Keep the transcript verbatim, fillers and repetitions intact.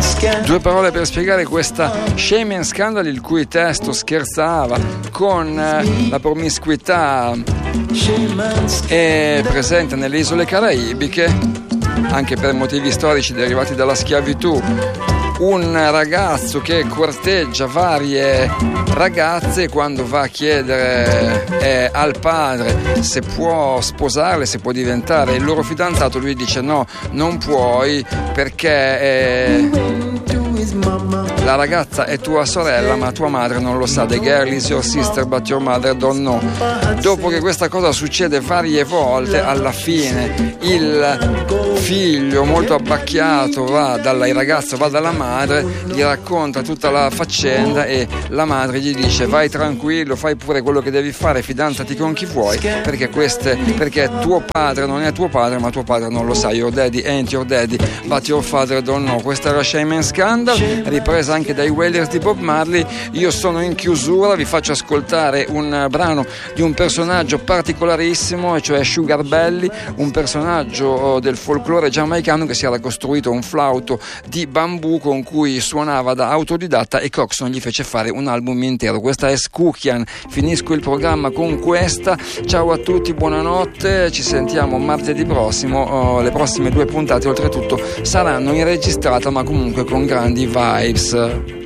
Due parole per spiegare questa Shame and Scandal, il cui testo scherzava con eh, la promiscuità è presente nelle isole caraibiche, anche per motivi storici derivati dalla schiavitù. Un ragazzo che corteggia varie ragazze, quando va a chiedere eh, al padre se può sposarle, se può diventare il loro fidanzato, lui dice no, non puoi, perché eh, la ragazza è tua sorella ma tua madre non lo sa. The girl is your sister but your mother don't know. Dopo che questa cosa succede varie volte, alla fine il figlio molto abbacchiato va dalla il ragazzo va dalla madre, gli racconta tutta la faccenda e la madre gli dice vai tranquillo, fai pure quello che devi fare, fidanzati con chi vuoi, perché queste perché tuo padre non è tuo padre ma tuo padre non lo sa. Your daddy ain't your daddy but your father don't know. Questa era Shame and Scandal, ripresa anche dai Wailers di Bob Marley. Io sono in chiusura, vi faccio ascoltare un brano di un personaggio particolarissimo, e cioè Sugar Belly, un personaggio del folklore giamaicano che si era costruito un flauto di bambù con cui suonava da autodidatta, e Coxon gli fece fare un album intero. Questa è Skukian. Finisco il programma con questa. Ciao a tutti, buonanotte, ci sentiamo martedì prossimo. Oh, le prossime due puntate oltretutto saranno in registrata ma comunque con grandi vibes.